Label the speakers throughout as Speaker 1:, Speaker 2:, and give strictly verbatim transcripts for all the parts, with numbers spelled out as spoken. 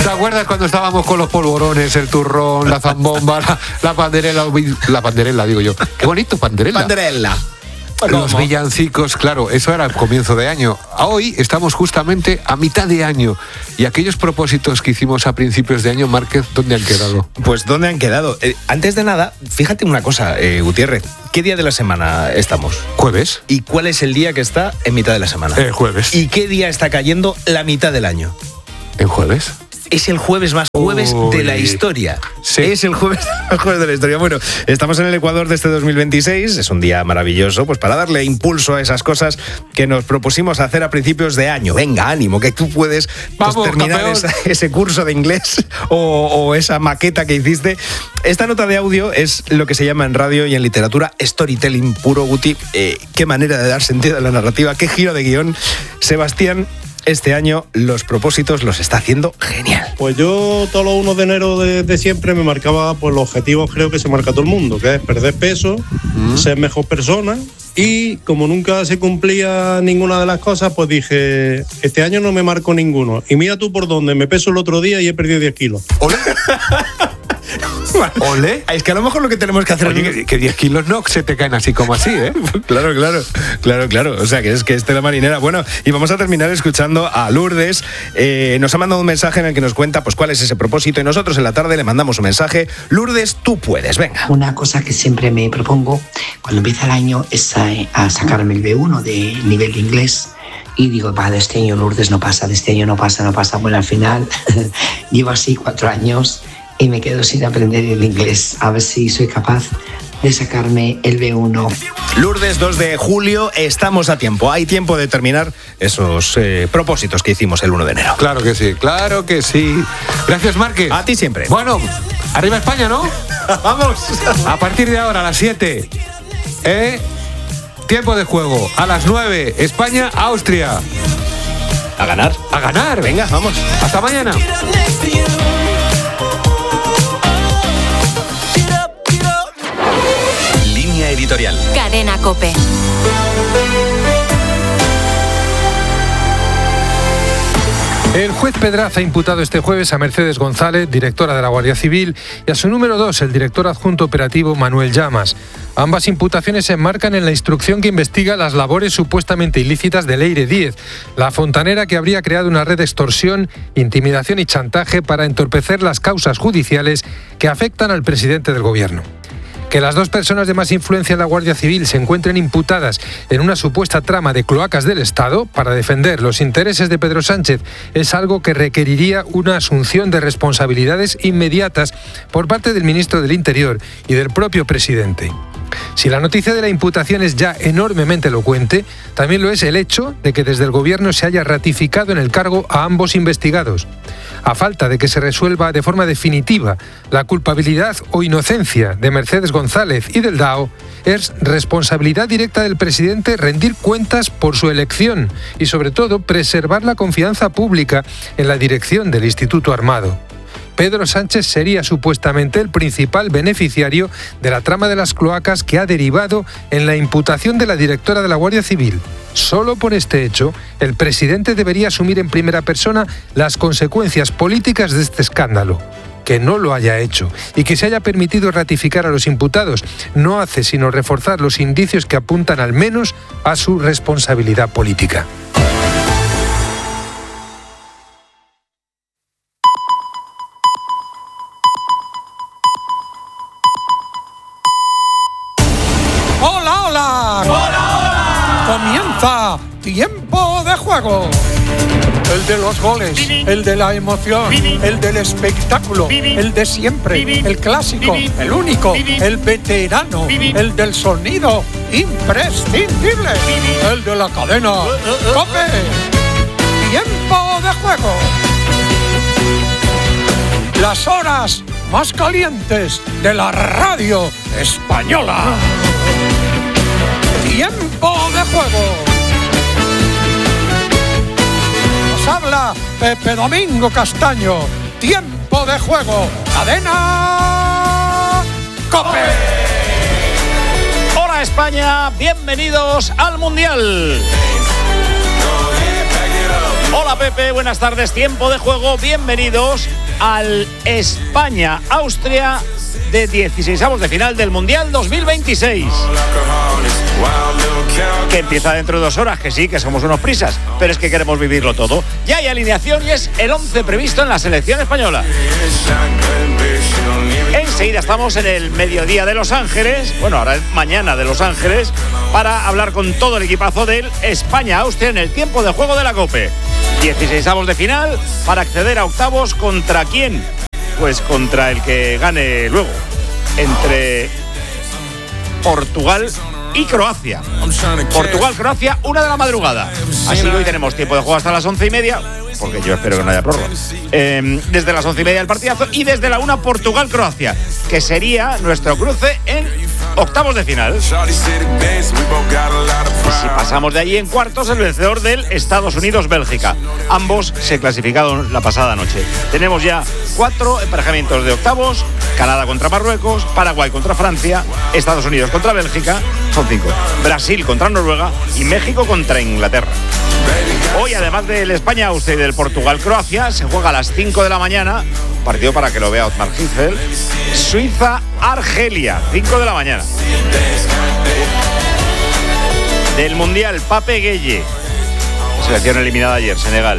Speaker 1: ¿Te acuerdas cuando estábamos con los polvorones, el turrón, la zambomba, la, la panderela, la panderela, digo yo? Qué bonito, panderela.
Speaker 2: Panderela.
Speaker 1: Los
Speaker 2: ¿Cómo?
Speaker 1: villancicos, claro, eso era el comienzo de año. Hoy estamos justamente a mitad de año. Y aquellos propósitos que hicimos a principios de año, Márquez, ¿dónde han quedado?
Speaker 2: Pues ¿dónde han quedado? Eh, antes de nada, fíjate una cosa, eh, Gutiérrez. ¿Qué día de la semana estamos?
Speaker 1: ¿Jueves?
Speaker 2: ¿Y cuál es el día que está en mitad de la semana?
Speaker 1: El jueves.
Speaker 2: ¿Y qué día está cayendo la mitad del año?
Speaker 1: ¿El jueves?
Speaker 2: Es el jueves más jueves
Speaker 1: Uy.
Speaker 2: de la historia.
Speaker 1: Sí.
Speaker 2: Es el jueves más jueves de la historia. Bueno, estamos en el Ecuador de este dos mil veintiséis. Es un día maravilloso, pues para darle impulso a esas cosas que nos propusimos hacer a principios de año. Venga, ánimo, que tú puedes pues,
Speaker 1: Vamos,
Speaker 2: terminar esa, ese curso de inglés o, o esa maqueta que hiciste. Esta nota de audio es lo que se llama en radio y en literatura storytelling puro, Guti. Eh, qué manera de dar sentido a la narrativa, qué giro de guión. Sebastián, este año los propósitos los está haciendo genial.
Speaker 3: Pues yo todos los unos de enero de, de siempre me marcaba pues, los objetivos creo que se marca todo el mundo, que es perder peso, mm. ser mejor persona, y como nunca se cumplía ninguna de las cosas, pues dije, este año no me marco ninguno. Y mira tú por dónde, me peso el otro día y he perdido diez kilos.
Speaker 1: ¿Ole? ¿Ole?
Speaker 2: Es que a lo mejor lo que tenemos que hacer...
Speaker 1: Oye, que, que diez kilos no se te caen así como así, ¿eh?
Speaker 2: Claro, claro, claro, claro. O sea, que es que es tela marinera. Bueno, y vamos a terminar escuchando a Lourdes. Eh, nos ha mandado un mensaje en el que nos cuenta pues cuál es ese propósito, y nosotros en la tarde le mandamos un mensaje. Lourdes, tú puedes, venga.
Speaker 4: Una cosa que siempre me propongo cuando empieza el año es a, a sacarme el B uno de nivel de inglés. Y digo, va, de este año Lourdes no pasa, de este año no pasa, no pasa. Bueno, al final llevo así cuatro años y me quedo sin aprender el inglés. A ver si soy capaz de sacarme el B uno.
Speaker 2: Lourdes, dos de julio, estamos a tiempo. Hay tiempo de terminar esos eh, propósitos que hicimos el uno de enero.
Speaker 1: Claro que sí, claro que sí. Gracias, Márquez.
Speaker 2: A ti siempre.
Speaker 1: Bueno, arriba España, ¿no?
Speaker 2: ¡Vamos!
Speaker 1: A partir de ahora, a las siete, ¿eh? Tiempo de juego. A las nueve, España, Austria.
Speaker 2: A ganar.
Speaker 1: A ganar.
Speaker 2: Venga, vamos.
Speaker 1: Hasta mañana.
Speaker 5: Línea editorial.
Speaker 6: Cadena COPE.
Speaker 7: El juez Pedraza ha imputado este jueves a Mercedes González, directora de la Guardia Civil, y a su número dos, el director adjunto operativo Manuel Llamas. Ambas imputaciones se enmarcan en la instrucción que investiga las labores supuestamente ilícitas de Leire Díez, la fontanera que habría creado una red de extorsión, intimidación y chantaje para entorpecer las causas judiciales que afectan al presidente del gobierno. Que las dos personas de más influencia en la Guardia Civil se encuentren imputadas en una supuesta trama de cloacas del Estado para defender los intereses de Pedro Sánchez es algo que requeriría una asunción de responsabilidades inmediatas por parte del ministro del Interior y del propio presidente. Si la noticia de la imputación es ya enormemente elocuente, también lo es el hecho de que desde el Gobierno se haya ratificado en el cargo a ambos investigados. A falta de que se resuelva de forma definitiva la culpabilidad o inocencia de Mercedes González y del D A O, es responsabilidad directa del presidente rendir cuentas por su elección y, sobre todo, preservar la confianza pública en la dirección del Instituto Armado. Pedro Sánchez sería supuestamente el principal beneficiario de la trama de las cloacas que ha derivado en la imputación de la directora de la Guardia Civil. Solo por este hecho, el presidente debería asumir en primera persona las consecuencias políticas de este escándalo. Que no lo haya hecho y que se haya permitido ratificar a los imputados no hace sino reforzar los indicios que apuntan al menos a su responsabilidad política.
Speaker 8: ¡Hola, hola! ¡Hola, hola! Comienza Tiempo de Juego. El de los goles, el de la emoción, el del espectáculo, el de siempre, el clásico, el único, el veterano, el del sonido imprescindible, el de la cadena COPE. Tiempo de Juego. Las horas más calientes de la radio española. Tiempo de Juego. Nos habla Pepe Domingo Castaño. Tiempo de Juego. Cadena COPE.
Speaker 9: Hola España, bienvenidos al Mundial.
Speaker 5: Hola Pepe, buenas tardes, tiempo de juego, bienvenidos al España-Austria de dieciseisavos de final del Mundial dos mil veintiséis. Que empieza dentro de dos horas, que sí, que somos unos prisas, pero es que queremos vivirlo todo. Ya hay alineación y es el once previsto en la selección española. Enseguida estamos en el mediodía de Los Ángeles, bueno, ahora es mañana de Los Ángeles, para hablar con todo el equipazo del España-Austria en el tiempo de juego de la COPE. dieciseisavos de final para acceder a octavos. ¿Contra quién? Pues contra el que gane luego, entre Portugal y Croacia. Portugal-Croacia, una de la madrugada. Así que hoy tenemos tiempo de juego hasta las once y media, porque yo espero que no haya prórroga. Eh, desde las once y media el partidazo y desde la una Portugal-Croacia, que sería nuestro cruce en octavos de final. Y si pasamos de allí en cuartos, el vencedor del Estados Unidos-Bélgica. Ambos se clasificaron la pasada noche. Tenemos ya cuatro emparejamientos de octavos: Canadá contra Marruecos, Paraguay contra Francia, Estados Unidos contra Bélgica, son cinco, Brasil contra Noruega y México contra Inglaterra. Hoy, además del España-Austria y del Portugal-Croacia, se juega a las cinco de la mañana, partido para que lo vea Otmar Hitzfeld, Suiza-Argelia, cinco de la mañana. Del Mundial, Pape Gueye, selección eliminada ayer, Senegal.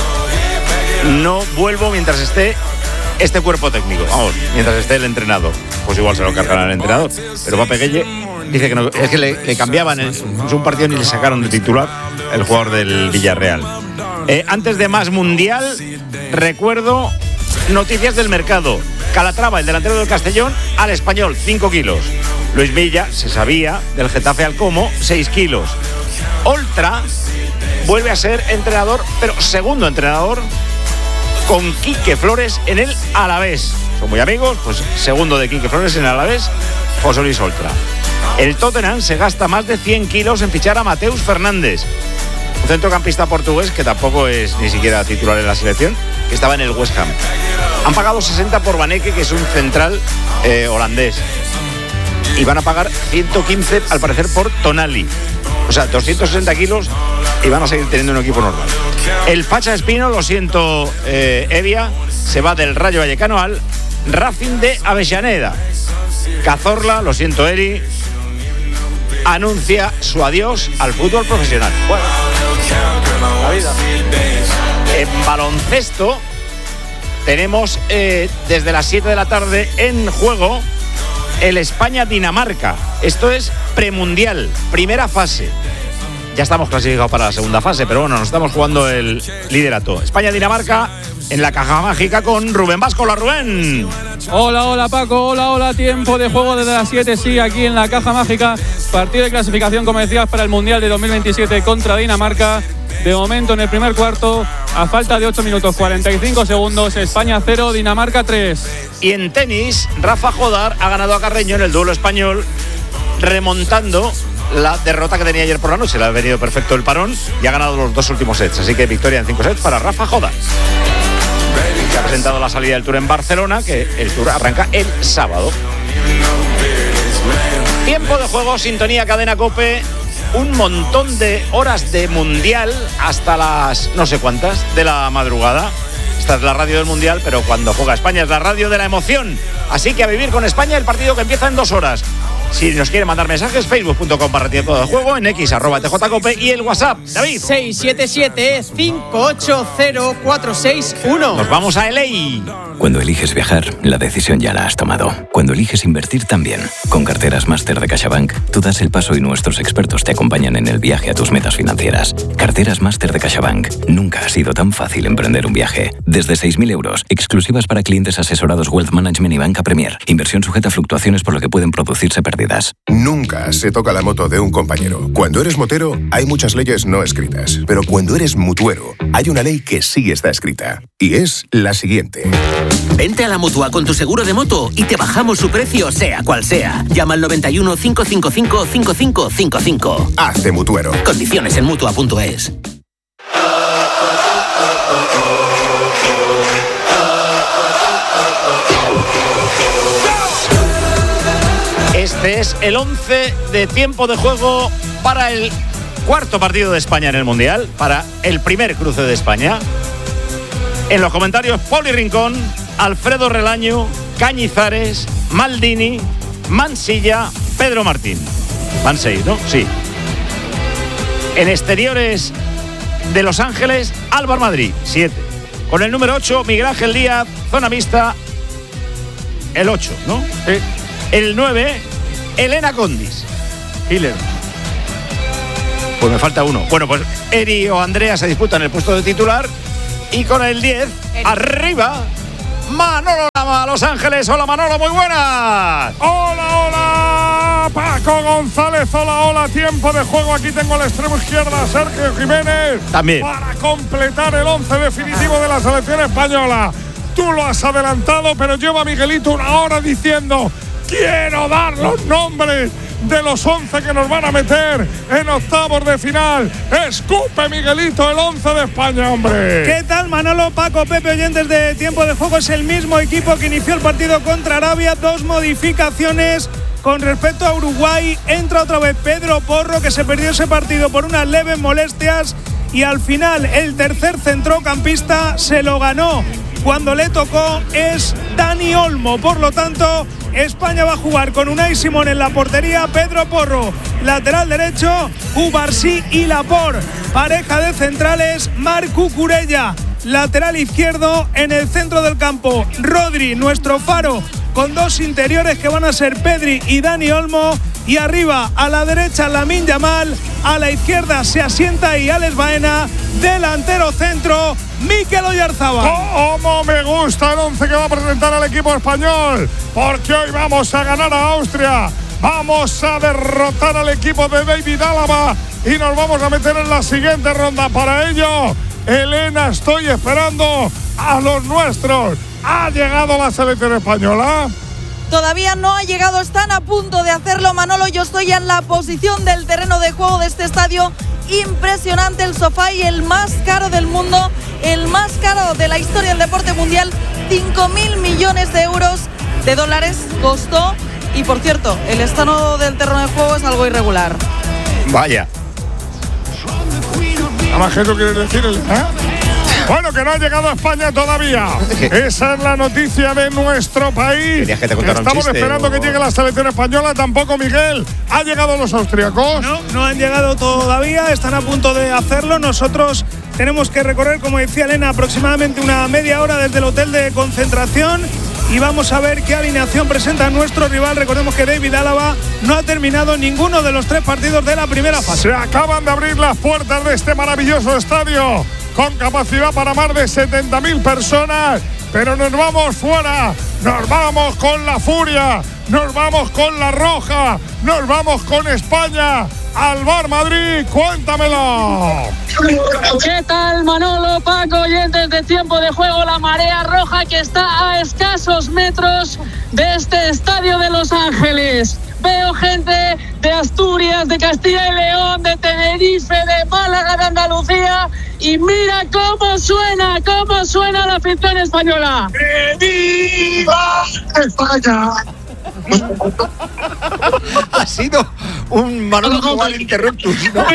Speaker 5: No vuelvo mientras esté este cuerpo técnico, vamos, mientras esté el entrenador. Pues igual se lo cargan al entrenador, pero Pape Gueye dice que no, es que le, le cambiaban en un partido y le sacaron de titular el jugador del Villarreal. Eh, antes de más Mundial, recuerdo noticias del mercado. Calatrava, el delantero del Castellón, al Español, cinco kilos. Luis Villa, se sabía, del Getafe al Como, seis kilos. Oltra vuelve a ser entrenador, pero segundo entrenador, con Quique Flores en el Alavés. Son muy amigos, pues segundo de Quique Flores en el Alavés, José Luis Oltra. El Tottenham se gasta más de cien kilos en fichar a Mateus Fernández, un centrocampista portugués que tampoco es ni siquiera titular en la selección, que estaba en el West Ham. Han pagado sesenta por Vaneke, que es un central eh, holandés, y van a pagar ciento quince al parecer por Tonali. O sea, doscientos sesenta kilos y van a seguir teniendo un equipo normal. El Pacha Espino, lo siento, eh, Evia, se va del Rayo Vallecano al Racing de Avellaneda. Cazorla, lo siento, Eri, anuncia su adiós al fútbol profesional. Bueno, la vida. En baloncesto tenemos eh, desde las siete de la tarde en juego el España-Dinamarca. Esto es premundial, primera fase. Ya estamos clasificados para la segunda fase, pero bueno, nos estamos jugando el liderato. España-Dinamarca en la caja mágica con Rubén Vasco. Hola, Rubén.
Speaker 6: Hola, hola, Paco. Hola, hola. Tiempo de juego desde las siete, sí, aquí en la caja mágica. Partido de clasificación, como decías, para el Mundial de dos mil veintisiete contra Dinamarca. De momento, en el primer cuarto, a falta de ocho minutos cuarenta y cinco segundos, España cero, Dinamarca tres.
Speaker 5: Y en tenis, Rafa Jodar ha ganado a Carreño en el duelo español, remontando la derrota que tenía ayer por la noche. Le ha venido perfecto el parón y ha ganado los dos últimos sets. Así que victoria en cinco sets para Rafa Jodar. Se ha presentado la salida del Tour en Barcelona, que el Tour arranca el sábado. Tiempo de juego, sintonía Cadena COPE. Un montón de horas de Mundial hasta las no sé cuántas de la madrugada. Esta es la radio del Mundial, pero cuando juega España es la radio de la emoción. Así que a vivir con España el partido que empieza en dos horas. Si nos quiere mandar mensajes, facebook punto com barra tiempo de juego, en X, arroba T J Cope y el WhatsApp, David.
Speaker 9: seis siete siete, cinco ocho cero, cuatro seis uno.
Speaker 5: Nos vamos a L A.
Speaker 10: Cuando eliges viajar, la decisión ya la has tomado. Cuando eliges invertir también. Con Carteras Máster de CaixaBank, tú das el paso y nuestros expertos te acompañan en el viaje a tus metas financieras. Carteras Máster de CaixaBank. Nunca ha sido tan fácil emprender un viaje. Desde seis mil euros, exclusivas para clientes asesorados Wealth Management y Banca Premier. Inversión sujeta a fluctuaciones por lo que pueden producirse pérdidas.
Speaker 11: Nunca se toca la moto de un compañero. Cuando eres motero, hay muchas leyes no escritas. Pero cuando eres mutuero, hay una ley que sí está escrita. Y es la siguiente.
Speaker 12: Vente a la Mutua con tu seguro de moto y te bajamos su precio, sea cual sea. Llama al noventa y uno, cinco cinco cinco, cinco cinco cinco cinco.
Speaker 11: Hazte mutuero.
Speaker 12: Condiciones en mutua punto es.
Speaker 5: Este es el once de tiempo de juego para el cuarto partido de España en el Mundial, para el primer cruce de España. En los comentarios, Poli Rincón, Alfredo Relaño, Cañizares, Maldini, Mansilla, Pedro Martín. Van seis, ¿no? Sí. En exteriores de Los Ángeles, Álvaro Madrid, siete. Con el número ocho, Miguel Ángel Díaz, zona mixta, el ocho, ¿no? Sí. El nueve, Elena Condis.
Speaker 6: Hiller.
Speaker 5: Pues me falta uno. Bueno, pues Eri o Andrea se disputan el puesto de titular. Y con el diez, arriba, Manolo Lama, Los Ángeles. Hola, Manolo, muy buenas.
Speaker 13: Hola, hola, Paco González. Hola, hola, tiempo de juego. Aquí tengo al extremo izquierda Sergio Jiménez.
Speaker 5: También.
Speaker 13: Para completar el once definitivo de la selección española. Tú lo has adelantado, pero lleva Miguelito una hora diciendo: quiero dar los nombres de los once que nos van a meter en octavos de final. Escupe, Miguelito, el once de España, hombre.
Speaker 14: ¿Qué tal, Manolo, Paco, Pepe, oyentes de Tiempo de Juego? Es el mismo equipo que inició el partido contra Arabia. Dos modificaciones con respecto a Uruguay. Entra otra vez Pedro Porro, que se perdió ese partido por unas leves molestias, y al final el tercer centrocampista se lo ganó cuando le tocó, es Dani Olmo. Por lo tanto, España va a jugar con Unai Simón en la portería, Pedro Porro lateral derecho, Ubarsí y Laporte. Pareja de centrales, Marc Cucurella lateral izquierdo. En el centro del campo, Rodri, nuestro faro, con dos interiores que van a ser Pedri y Dani Olmo. Y arriba, a la derecha, Lamine Yamal. A la izquierda se asienta ahí Alex Baena. Delantero centro, Mikel Oyarzabal.
Speaker 13: ¡Cómo me gusta el once que va a presentar el equipo español! Porque hoy vamos a ganar a Austria. Vamos a derrotar al equipo de David Álava y nos vamos a meter en la siguiente ronda. Para ello, Elena, estoy esperando a los nuestros. ¿Ha llegado la selección española?
Speaker 15: Todavía no ha llegado, están a punto de hacerlo, Manolo. Yo estoy en la posición del terreno de juego de este estadio. Impresionante el sofá, y el más caro del mundo, el más caro de la historia del deporte mundial. cinco mil millones de euros, de dólares costó. Y por cierto, el estado del terreno de juego es algo irregular.
Speaker 5: Vaya.
Speaker 13: ¿A más que eso quieres decir? ¿Eh? Bueno, que no ha llegado a España todavía. Esa es la noticia de nuestro país.
Speaker 5: ¿Querías que te contara un
Speaker 13: Estamos
Speaker 5: chiste,
Speaker 13: esperando
Speaker 5: o...?
Speaker 13: que llegue la selección española. Tampoco, Miguel. ¿Ha llegado los austríacos?
Speaker 14: No, no han llegado todavía. Están a punto de hacerlo. Nosotros tenemos que recorrer, como decía Elena, aproximadamente una media hora desde el hotel de concentración. Y vamos a ver qué alineación presenta nuestro rival. Recordemos que David Álava no ha terminado ninguno de los tres partidos de la primera fase.
Speaker 13: Se acaban de abrir las puertas de este maravilloso estadio, con capacidad para más de setenta mil personas. Pero nos vamos fuera, nos vamos con la furia, nos vamos con la roja, nos vamos con España. Al Bar Madrid, cuéntamelo.
Speaker 16: ¿Qué tal, Manolo, Paco, oyentes de Tiempo de Juego? La marea roja que está a escasos metros de este estadio de Los Ángeles. Veo gente de Asturias, de Castilla y León, de Tenerife, de Málaga, de Andalucía. Y mira cómo suena, cómo suena la afición española.
Speaker 13: ¡Que viva España!
Speaker 5: Ha sido un Manolo Juan interruptus, ¿no?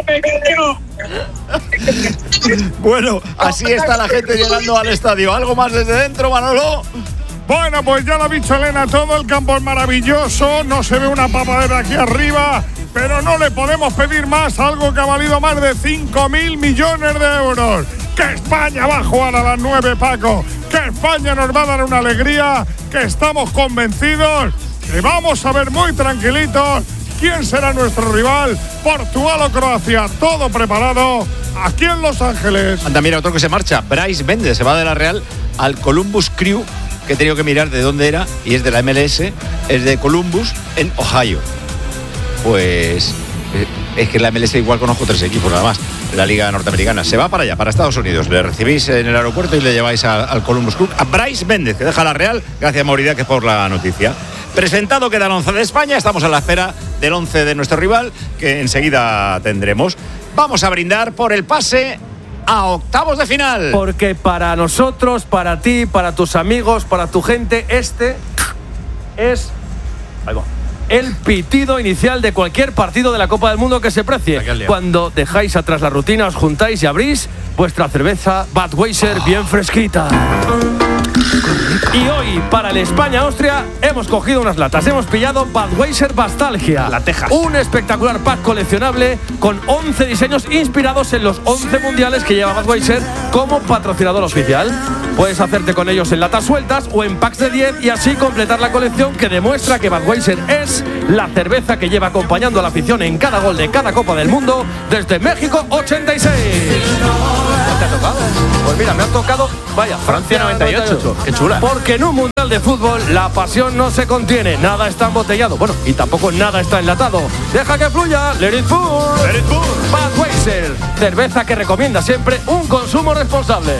Speaker 5: Bueno, así está la gente llegando al estadio. ¿Algo más desde dentro, Manolo?
Speaker 13: Bueno, pues ya lo ha dicho Elena, todo el campo es maravilloso, no se ve una papadera aquí arriba, pero no le podemos pedir más, algo que ha valido más de cinco mil millones de euros. Que España va a jugar a las nueve, Paco, que España nos va a dar una alegría, que estamos convencidos, que vamos a ver muy tranquilitos quién será nuestro rival, Portugal o Croacia, todo preparado aquí en Los Ángeles.
Speaker 5: Anda, mira, otro que se marcha, Bryce Méndez, se va de la Real al Columbus Crew, que he tenido que mirar de dónde era, y es de la M L S, es de Columbus, en Ohio. Pues eh, es que la M L S igual conozco tres equipos nada más, la Liga Norteamericana. Se va para allá, para Estados Unidos. Le recibís en el aeropuerto y le lleváis a, al Columbus Crew, a Bryce Méndez, que deja la Real. Gracias, Mauricio, que por la noticia. Presentado queda el once de España, estamos a la espera del once de nuestro rival, que enseguida tendremos. Vamos a brindar por el pase a octavos de final.
Speaker 17: Porque para nosotros, para ti, para tus amigos, para tu gente, este es... Ahí va. el pitido inicial de cualquier partido de la Copa del Mundo que se precie. Cuando dejáis atrás la rutina, os juntáis y abrís vuestra cerveza Budweiser bien fresquita. Y hoy, para el España-Austria, hemos cogido unas latas. Hemos pillado Budweiser Bastalgia.
Speaker 2: La Texas.
Speaker 17: Un espectacular pack coleccionable con once diseños inspirados en los once mundiales que lleva Budweiser como patrocinador oficial. Puedes hacerte con ellos en latas sueltas o en packs de diez y así completar la colección que demuestra que Budweiser es la cerveza que lleva acompañando a la afición en cada gol de cada Copa del Mundo desde México ochenta y seis. ¿Te ha tocado? Pues mira, me ha tocado, vaya, Francia noventa y ocho. Qué chula. Porque en un mundial de fútbol la pasión no se contiene, nada está embotellado, bueno, y tampoco nada está enlatado. Deja que fluya, let it pour. Let it pour. Budweiser, cerveza que recomienda siempre un consumo responsable.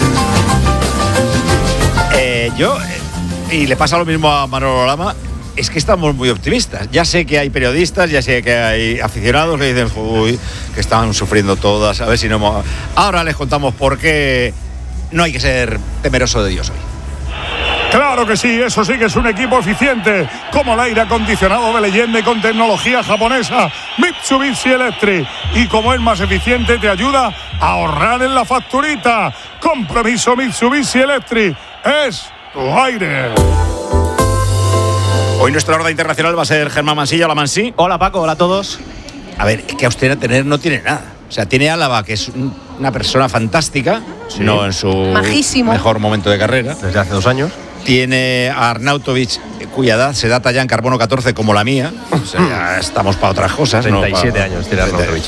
Speaker 5: Eh, yo, eh, y le pasa lo mismo a Manolo Lama, es que estamos muy optimistas. Ya sé que hay periodistas, ya sé que hay aficionados que dicen, uy, que están sufriendo todas, a ver si no... Hemos... Ahora les contamos por qué no hay que ser temeroso de Dios hoy.
Speaker 13: Claro que sí, eso sí que es un equipo eficiente, como el aire acondicionado de leyenda y con tecnología japonesa Mitsubishi Electric. Y como es más eficiente, te ayuda a ahorrar en la facturita. Compromiso Mitsubishi Electric, es tu aire.
Speaker 5: Hoy nuestra horda internacional va a ser Germán Mansilla. Hola, Mansi.
Speaker 2: Hola, Paco. Hola a todos.
Speaker 5: A ver, es que Austria tener no tiene nada. O sea, tiene a Álava, que es una persona fantástica, sí. no en su
Speaker 18: Majísimo.
Speaker 5: mejor momento de carrera.
Speaker 2: Desde hace dos años.
Speaker 5: Tiene a Arnautovic, cuya edad se data ya en carbono catorce como la mía. O sea, ya estamos para otras cosas.
Speaker 2: treinta y siete
Speaker 5: ¿no?
Speaker 2: años tiene Arnautovic.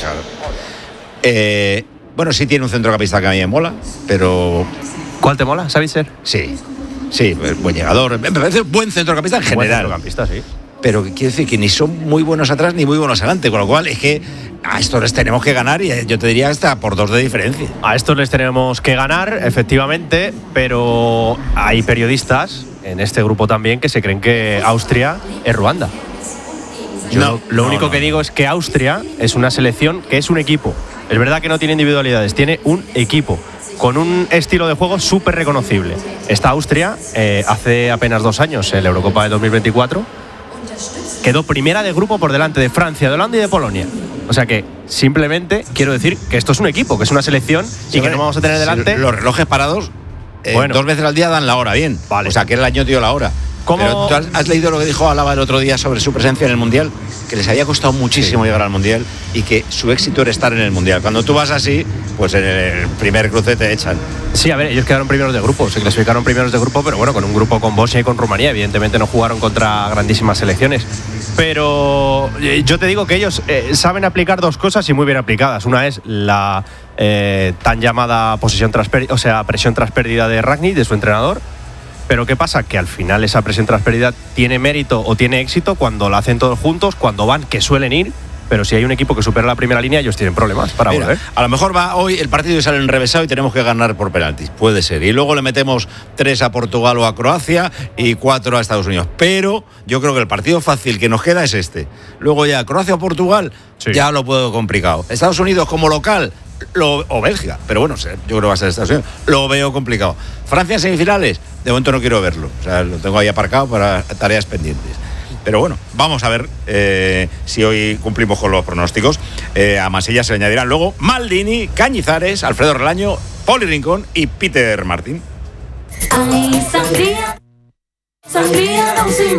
Speaker 5: Eh, bueno, sí tiene un centrocampista que a mí me mola, pero...
Speaker 2: ¿Cuál te mola? ¿Sabéis ser?
Speaker 5: Sí. Sí, buen llegador. Me parece un buen centrocampista en general.
Speaker 2: Buen centrocampista, sí.
Speaker 5: Pero quiero decir que ni son muy buenos atrás ni muy buenos adelante, con lo cual es que a estos les tenemos que ganar y yo te diría hasta por dos de diferencia.
Speaker 2: A estos les tenemos que ganar, efectivamente, pero hay periodistas en este grupo también que se creen que Austria es Ruanda. Yo no, lo no, único no. que digo es que Austria es una selección que es un equipo. Es verdad que no tiene individualidades, tiene un equipo con un estilo de juego súper reconocible. Esta Austria, eh, hace apenas dos años, en la Eurocopa de dos mil veinticuatro, quedó primera de grupo por delante de Francia, de Holanda y de Polonia. O sea que simplemente quiero decir que esto es un equipo, que es una selección sí, y que no vamos a tener delante.
Speaker 5: Si los relojes parados, eh,
Speaker 2: bueno.
Speaker 5: dos veces al día dan la hora, bien. Vale. O sea que el año dio la hora.
Speaker 2: ¿Cómo?
Speaker 5: Pero tú has, has leído lo que dijo Álava el otro día sobre su presencia en el Mundial, que les había costado muchísimo sí. llegar al Mundial y que su éxito era estar en el Mundial. Cuando tú vas así, pues en el primer cruce te echan.
Speaker 2: Sí, a ver, ellos quedaron primeros de grupo, se clasificaron primeros de grupo, pero bueno, con un grupo con Bosnia y con Rumanía. Evidentemente no jugaron contra grandísimas selecciones. Pero yo te digo que ellos eh, saben aplicar dos cosas y muy bien aplicadas. Una es la eh, tan llamada posesión tras pérdida, o sea, presión tras pérdida de Rangnick, de su entrenador. Pero ¿qué pasa? Que al final esa presión tras pérdida tiene mérito o tiene éxito cuando la hacen todos juntos, cuando van, que suelen ir. Pero si hay un equipo que supera la primera línea, ellos tienen problemas para Mira, volver.
Speaker 5: A lo mejor va hoy el partido y sale enrevesado y tenemos que ganar por penaltis. Puede ser. Y luego le metemos tres a Portugal o a Croacia y cuatro a Estados Unidos. Pero yo creo que el partido fácil que nos queda es este. Luego ya Croacia o Portugal, sí. ya lo puedo complicado. Estados Unidos como local, lo, o Bélgica. Pero bueno, yo creo que va a ser Estados Unidos. Lo veo complicado. Francia en semifinales, de momento no quiero verlo. O sea, lo tengo ahí aparcado para tareas pendientes. Pero bueno, vamos a ver eh, si hoy cumplimos con los pronósticos. Eh, a Mansilla se le añadirán luego Maldini, Cañizares, Alfredo Relaño, Poli Rincón y Peter Martín.